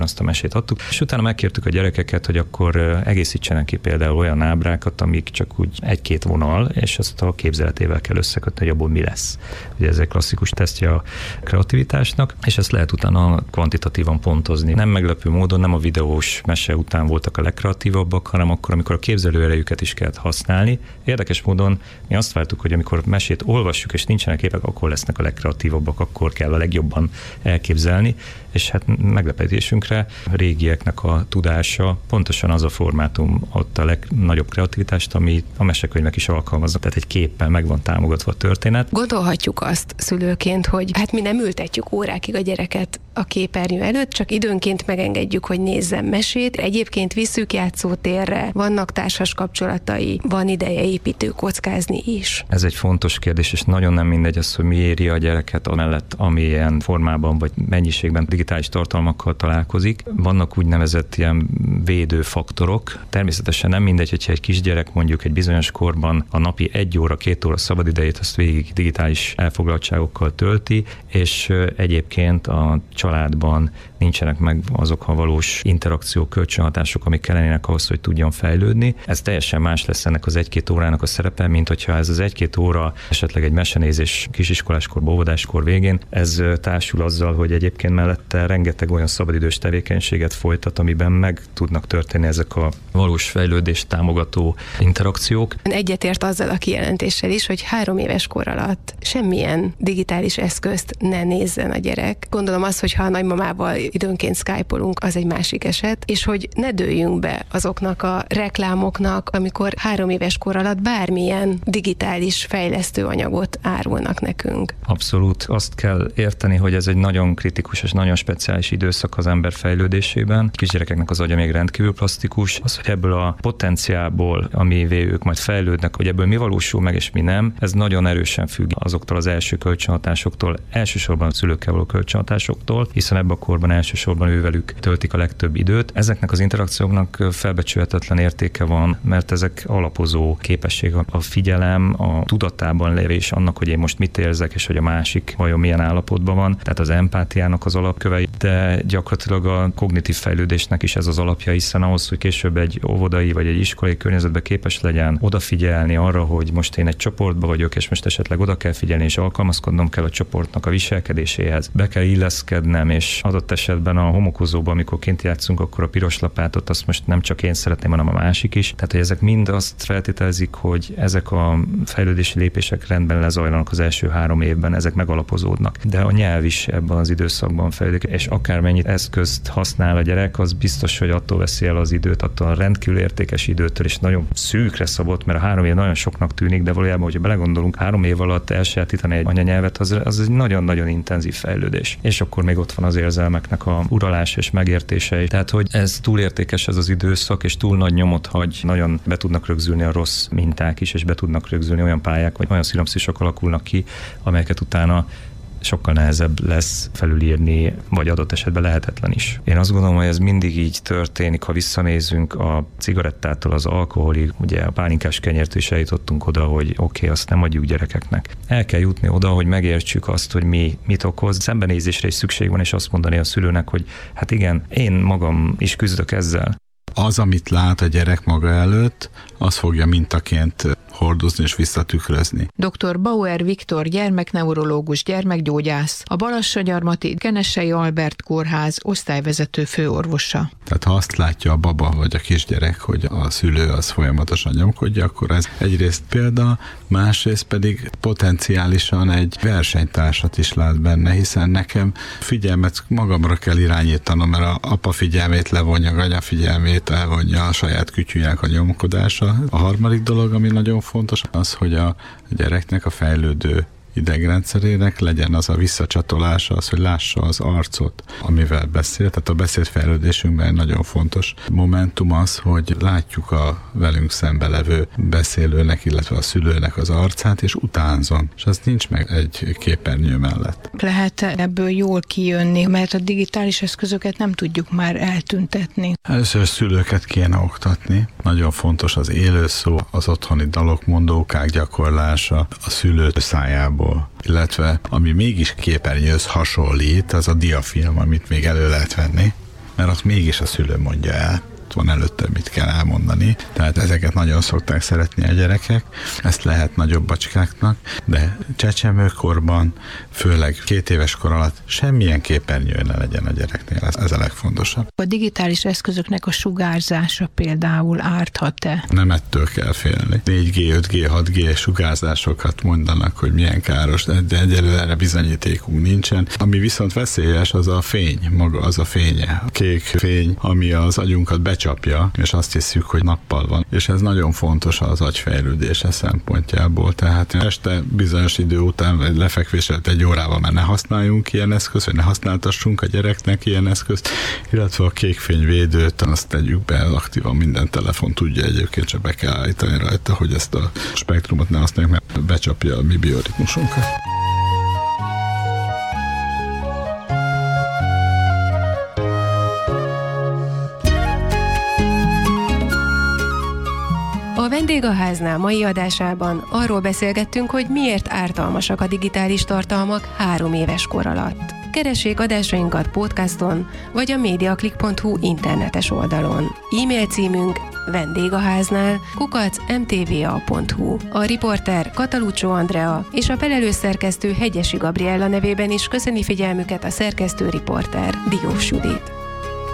azt a mesét adtuk, és utána megkértük a gyerekeket, hogy akkor egészítsenek ki például olyan ábrákat, amik csak úgy egy-két vonal, és azt a képzeletével kell összekötni, hogy abból mi lesz. Ugye ez egy klasszikus tesztje a kreativitásnak, és ezt lehet utána kvantitatívan pontozni. Nem meglepő módon nem a videós mese után voltak a legkreatívabbak, hanem akkor, amikor a képzelőerejüket is kellett használni. Érdekes módon mi azt vártuk, hogy amikor mesét olvassuk, és nincsenek képek, akkor lesznek a legkreatívabbak, akkor kell a legjobban elképzelni, és hát meglepetésünkre a régieknek a tudása pontosan az a formátum ott a legnagyobb kreativitást, ami a mesekönyvek is alkalmaznak, tehát egy képpel meg van támogatva a történet. Gondolhatjuk azt szülőként, hogy hát mi nem ültetjük órákig a gyereket a képernyő előtt, csak időnként megengedjük, hogy nézzen mesét. Egyébként visszük játszótérre, vannak társas kapcsolatai, van ideje építő kockázni is. Ez egy fontos kérdés, és nagyon nem mindegy az, hogy mi éri a gyereket amellett, amilyen formában vagy mennyiségben digitális tartalmakkal találkozik. Vannak úgynevezett ilyen védőfaktorok. Természetesen nem mindegy, hogyha egy kisgyerek mondjuk egy bizonyos korban a napi 1 óra, 2 óra szabadidejét azt végig digitális elfoglaltságokkal tölti, és egyébként a családban nincsenek meg azok a valós interakciók, kölcsönhatások, amik kellenének ahhoz, hogy tudjon fejlődni. Ez teljesen más lesz ennek az 1-2 órának a szerepe, mint hogyha ez az 1-2 óra esetleg egy mesenézés kisiskoláskorban, óvodáskor végén, ez társul azzal, hogy egyébként mellette rengeteg olyan szabadidős tevékenységet folytat, amiben meg tudnak történni ezek a valós fejlődést támogató interakciók. Egyetért azzal a kijelentéssel is, hogy 3 éves kor alatt semmilyen digitális eszközt ne nézzen a gyerek. Gondolom az, hogy ha a nagymamával időnként skype-olunk, az egy másik eset, és hogy ne dőljünk be azoknak a reklámoknak, amikor 3 éves kor alatt bármilyen digitális fejlesztő anyagot árulnak nekünk. Abszolút. Azt kell érteni, hogy ez egy nagyon kritikus és nagyon speciális időszak az ember fejlődésében. A kisgyerekeknek az agya még rendkívül plastikus. Az, hogy ebből a potenciálból, amivé ők majd fejlődnek, hogy ebből mi valósul meg és mi nem, ez nagyon erősen függ azoktól az első kölcsönhatásoktól, elsősorban a szülőkkel való kölcsönhatásoktól, hiszen ebben a korban elsősorban ővelük töltik a legtöbb időt. Ezeknek az interakcióknak felbecsülhetetlen értéke van, mert ezek alapozó képesség, a figyelem, a tudatában levés annak, hogy én most mit érzek, és hogy a másik vajon milyen állapotban van, tehát az empátiának az alapkövei, de gyakorlatilag a kognitív fejlődésnek is ez az alapja, hiszen ahhoz, hogy később egy óvodai vagy egy iskolai környezetben képes legyen odafigyelni arra, hogy most én egy csoportban vagyok, és most esetleg oda kell figyelni, és alkalmazkodnom kell a csoportnak a viselkedéséhez. Be kell illeszkednem, és adott esetben a homokozóban, amikor kint játszunk, akkor a piros lapátot azt most nem csak én szeretném, hanem a másik is. Tehát, hogy ezek mind azt feltételezik, hogy ezek a fejlődési lépések rendben lezajlanak az első 3 évben, ezek megalapozódnak. De a nyelv is ebben az időszakban fejlődik, és akármennyit eszközt használ a gyerek, az biztos, hogy attól veszi el az időt, attól a rendkívül értékes időtől, és nagyon szűkre szabott, mert a 3 év nagyon soknak tűnik, de valójában, hogyha belegondolunk, 3 év alatt elsajátítani egy anyanyelvet, az egy nagyon-nagyon intenzív fejlődés. És akkor még ott van az érzelmeknek a uralás és megértése. Tehát, hogy ez túl értékes ez az időszak, és túl nagy nyomot hagy, nagyon be tudnak rögzülni a rossz minták is, és be tudnak rögzülni olyan pályák, vagy olyan szinapszisok alakulnak ki, amelyeket utána sokkal nehezebb lesz felülírni, vagy adott esetben lehetetlen is. Én azt gondolom, hogy ez mindig így történik, ha visszanézünk a cigarettától az alkoholig, ugye a pálinkás kenyértől is eljutottunk oda, hogy oké, azt nem adjuk gyerekeknek. El kell jutni oda, hogy megértsük azt, hogy mit okoz. Szembenézésre is szükség van, és azt mondani a szülőnek, hogy hát igen, én magam is küzdök ezzel. Az, amit lát a gyerek maga előtt, az fogja mintaként hordozni és visszatükrözni. Dr. Bauer Viktor gyermekneurológus, gyermekgyógyász, a Balassagyarmati Kenessei Albert Kórház osztályvezető főorvosa. Tehát ha azt látja a baba vagy a kisgyerek, hogy a szülő az folyamatosan nyomkodja, akkor ez egyrészt példa, másrészt pedig potenciálisan egy versenytársat is lát benne, hiszen nekem figyelmet magamra kell irányítanom, mert a apa figyelmét levonja, a anya figyelmét elvonja a saját kütyűjének a nyomkodása. A harmadik dolog, ami nagyon fontos, az, hogy a gyereknek a fejlődő idegrendszerének legyen az a visszacsatolása, az, hogy lássa az arcot, amivel beszél. Tehát a beszédfejlődésünkben nagyon fontos momentum az, hogy látjuk a velünk szembe levő beszélőnek, illetve a szülőnek az arcát, és utánzon. És az nincs meg egy képernyő mellett. Lehet ebből jól kijönni, mert a digitális eszközöket nem tudjuk már eltüntetni. Először szülőket kéne oktatni. Nagyon fontos az élőszó, az otthoni dalok, mondókák gyakorlása a szülő szájából. Illetve ami mégis képernyőhöz hasonlít, az a diafilm, amit még elő lehet venni. mert ott mégis a szülő mondja el, van előtte, mit kell elmondani. Tehát ezeket nagyon szokták szeretni a gyerekek, ezt lehet nagyobb bacskáknak, de csecsemőkorban, főleg 2 éves kor alatt semmilyen képernyő ne legyen a gyereknél, ez a legfontosabb. A digitális eszközöknek a sugárzása például árthat-e? Nem ettől kell félni. 4G, 5G, 6G sugárzásokat mondanak, hogy milyen káros, de egyelőre erre bizonyítékunk nincsen. Ami viszont veszélyes, az a fény, maga az a fénye. A kék fény, ami az agyunkat becsapja, és azt hiszük, hogy nappal van. És ez nagyon fontos az agyfejlődése szempontjából. Tehát este bizonyos idő után, vagy lefekvésre 1 órával már ne használjunk ilyen eszközt, vagy ne használtassunk a gyereknek ilyen eszközt, illetve a kékfényvédőt, azt tegyük be, aktívan minden telefon tudja egyébként, csak be kell állítani rajta, hogy ezt a spektrumot ne használjuk, mert becsapja a mi bioritmusunkat. A Vendégháznál mai adásában arról beszélgettünk, hogy miért ártalmasak a digitális tartalmak 3 éves kor alatt. Keressék adásainkat podcaston, vagy a mediaclick.hu internetes oldalon. E-mail címünk vendégháznál@mtva.hu. A riporter Kataluccio Andrea és a felelős szerkesztő Hegyesi Gabriella nevében is köszöni figyelmüket a szerkesztő riporter Diós Judit.